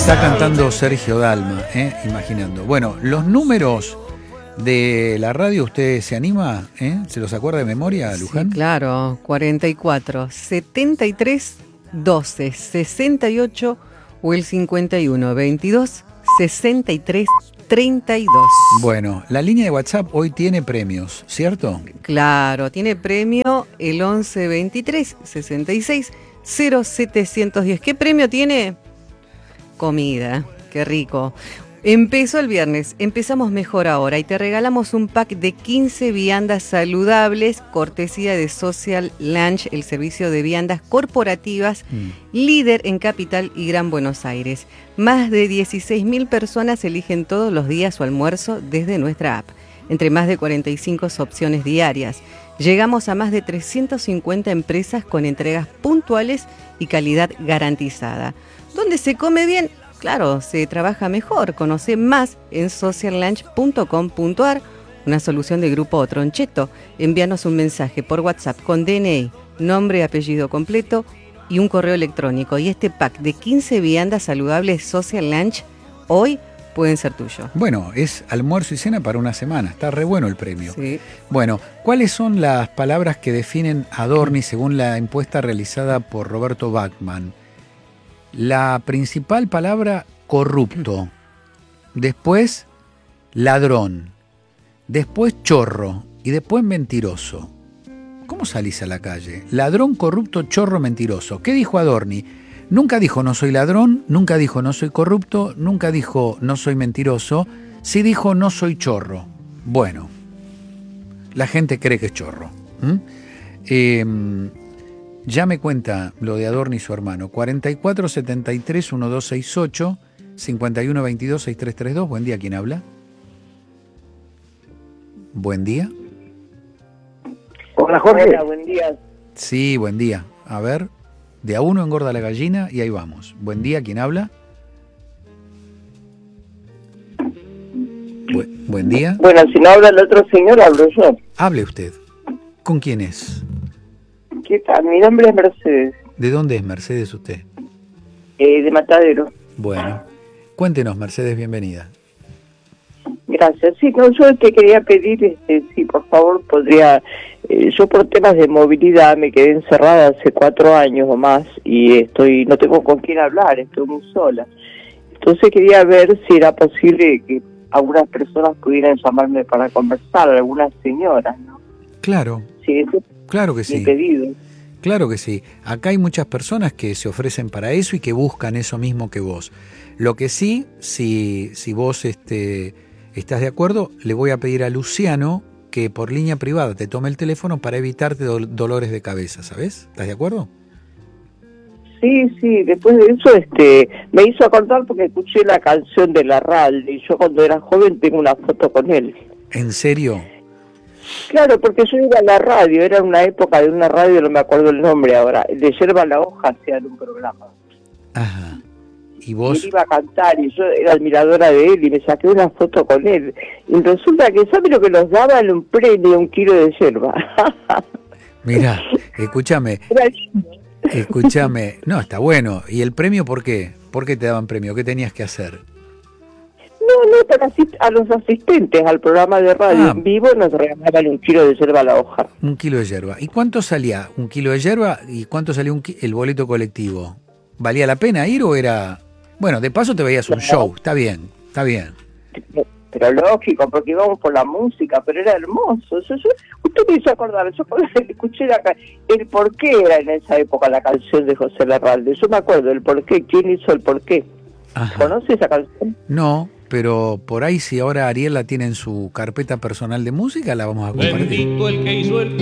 Está cantando Sergio Dalma, imaginando. Bueno, los números de la radio, ¿usted se anima? ¿Se los acuerda de memoria, Luján? Sí, claro, 44, 73, 12, 68 o el 51, 22, 63, 32. Bueno, la línea de WhatsApp hoy tiene premios, ¿cierto? Claro, tiene premio el 11 23 66 0710. ¿Qué premio tiene? Comida, qué rico. Empezó el viernes, empezamos mejor ahora y te regalamos un pack de 15 viandas saludables, cortesía de Social Lunch, el servicio de viandas corporativas, líder en Capital y Gran Buenos Aires. Más de 16.000 personas eligen todos los días su almuerzo desde nuestra app, entre más de 45 opciones diarias. Llegamos a más de 350 empresas con entregas puntuales y calidad garantizada. ¿Dónde se come bien? Claro, se trabaja mejor. Conoce más en sociallunch.com.ar, una solución de Grupo Troncheto. Envíanos un mensaje por WhatsApp con DNI, nombre, apellido completo y un correo electrónico. Y este pack de 15 viandas saludables Social Lunch hoy pueden ser tuyo. Bueno, es almuerzo y cena para una semana. Está re bueno el premio. Sí. Bueno, ¿cuáles son las palabras que definen a Adorni según la encuesta realizada por Roberto Bachman? La principal palabra, corrupto. Después, ladrón. Después, chorro. Y después, mentiroso. ¿Cómo salís a la calle? Ladrón, corrupto, chorro, mentiroso. ¿Qué dijo Adorni? Nunca dijo no soy ladrón, nunca dijo no soy corrupto, nunca dijo no soy mentiroso, sí dijo no soy chorro. Bueno, la gente cree que es chorro. Ya me cuenta lo de Adorni y su hermano. 44 73 1268 51 22 6332. Buen día, ¿quién habla? Buen día. Hola, Jorge. Hola, buen día. Sí, buen día. A ver, de a uno engorda la gallina y ahí vamos. Buen día, ¿quién habla? Buen día. Bueno, si no habla el otro señor, hablo yo. Hable usted. ¿Con quién es? ¿Qué tal? Mi nombre es Mercedes. ¿De dónde es Mercedes usted? De Matadero. Bueno, cuéntenos, Mercedes, bienvenida. Gracias. Sí, no, yo te quería pedir, si por favor podría, yo por temas de movilidad me quedé encerrada hace 4 años o más y no tengo con quién hablar, estoy muy sola. Entonces quería ver si era posible que algunas personas pudieran llamarme para conversar, algunas señoras, ¿no? Claro. Sí, eso. Claro que sí. Pedido. Claro que sí. Acá hay muchas personas que se ofrecen para eso y que buscan eso mismo que vos. Lo que sí, si vos estás de acuerdo, le voy a pedir a Luciano que por línea privada te tome el teléfono para evitarte dolores de cabeza, ¿sabes? ¿Estás de acuerdo? Sí, después de eso me hizo acordar porque escuché la canción de Larralde y yo cuando era joven tengo una foto con él. ¿En serio? Claro, porque yo iba a la radio, era una época de una radio, no me acuerdo el nombre ahora, de Yerba la Hoja hacían un programa. Ajá. ¿Y vos? Él iba a cantar y yo era admiradora de él y me saqué una foto con él. Y resulta que, ¿sabe lo que nos daban? Un premio, 1 kilo de yerba. Mira, escúchame. No, está bueno. ¿Y el premio por qué? ¿Por qué te daban premio? ¿Qué tenías que hacer? No, para a los asistentes al programa de radio en vivo nos regalaban 1 kilo de yerba a la hoja. 1 kilo de yerba. ¿Y cuánto salía 1 kilo de yerba y cuánto salía el boleto colectivo? ¿Valía la pena ir o era...? Bueno, de paso te veías un show, está bien. Pero lógico, porque íbamos por la música, pero era hermoso. Usted me hizo acordar, yo escuché el porqué era en esa época la canción de José Larralde. Yo me acuerdo el porqué, quién hizo el porqué. ¿Conoce esa canción? No, pero por ahí si ahora Ariel la tiene en su carpeta personal de música, la vamos a compartir. Bendito el que hizo el